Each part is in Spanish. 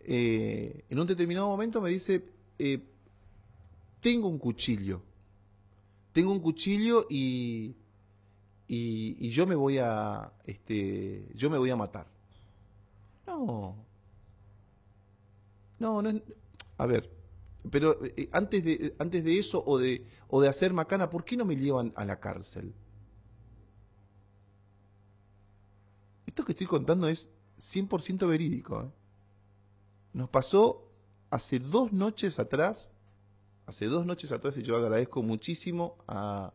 en un determinado momento me dice, tengo un cuchillo. Tengo un cuchillo y yo me voy a, yo me voy a matar. No, no es, a ver, pero antes de eso o de hacer macana, ¿por qué no me llevan a la cárcel? Esto que estoy contando es 100% verídico, ¿eh? Nos pasó hace 2 noches atrás, y yo agradezco muchísimo a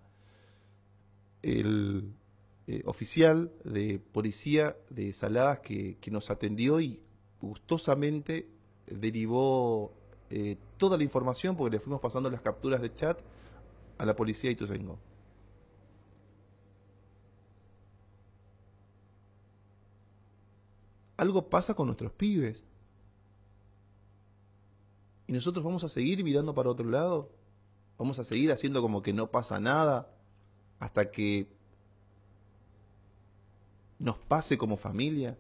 el oficial de policía de Saladas que nos atendió y gustosamente derivó toda la información, porque le fuimos pasando las capturas de chat a la policía de Ituzaingó. Algo pasa con nuestros pibes. ¿Y nosotros vamos a seguir mirando para otro lado? ¿Vamos a seguir haciendo como que no pasa nada hasta que nos pase como familia?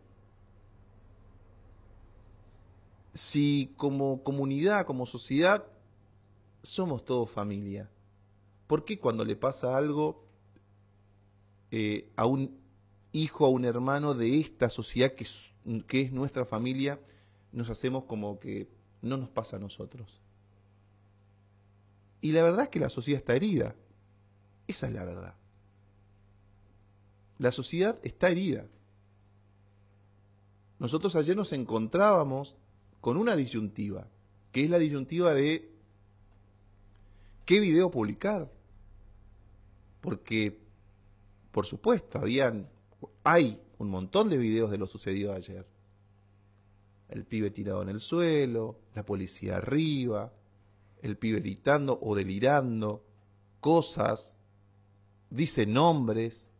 Si como comunidad, como sociedad, somos todos familia, ¿por qué cuando le pasa algo a un hijo, a un hermano de esta sociedad que es nuestra familia, nos hacemos como que no nos pasa a nosotros? Y la verdad es que la sociedad está herida. Esa es la verdad. La sociedad está herida. Nosotros ayer nos encontrábamos con una disyuntiva, que es la disyuntiva de qué video publicar. Porque, por supuesto, hay un montón de videos de lo sucedido ayer. El pibe tirado en el suelo, la policía arriba, el pibe gritando o delirando, cosas, dice nombres,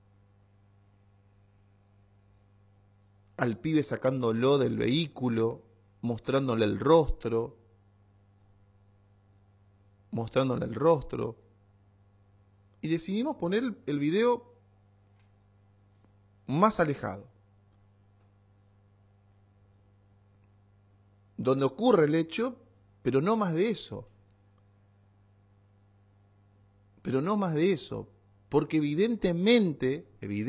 al pibe sacándolo del vehículo, mostrándole el rostro, y decidimos poner el video más alejado, donde ocurre el hecho, pero no más de eso. Porque evidentemente,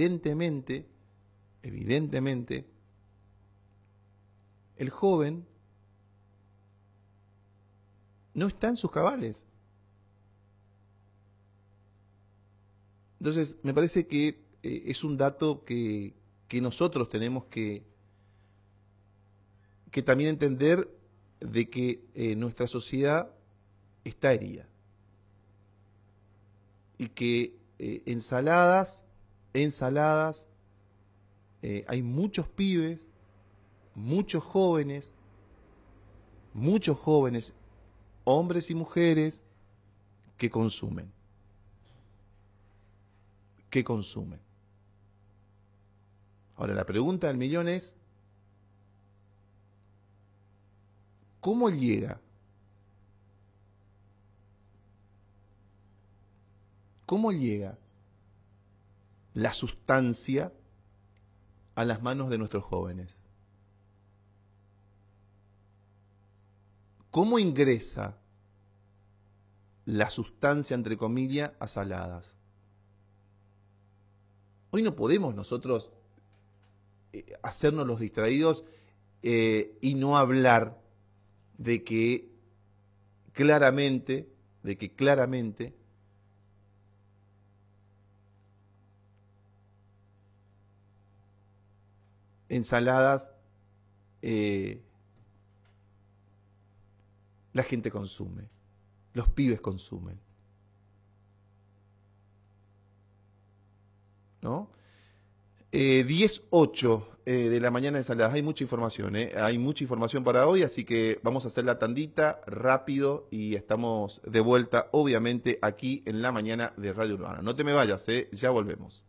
el joven no está en sus cabales. Entonces, me parece que es un dato que nosotros tenemos que también entender, de que nuestra sociedad está herida. Y que en Saladas hay muchos pibes, muchos jóvenes, hombres y mujeres, que consumen. Ahora, la pregunta del millón es, ¿cómo llega? ¿Cómo llega la sustancia a las manos de nuestros jóvenes? ¿Cómo ingresa la sustancia, entre comillas, a Saladas? Hoy no podemos nosotros hacernos los distraídos y no hablar de que claramente en Saladas la gente consume, los pibes consumen, ¿no? 10:08 de la mañana en Saladas. Hay mucha información, hay mucha información para hoy, así que vamos a hacer la tandita rápido y estamos de vuelta, obviamente, aquí en la mañana de Radio Urbana. No te me vayas, ya volvemos.